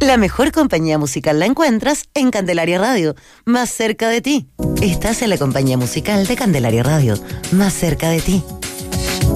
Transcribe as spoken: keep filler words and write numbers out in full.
La mejor compañía musical la encuentras en Candelaria Radio, más cerca de ti. Estás en la compañía musical de Candelaria Radio, más cerca de ti.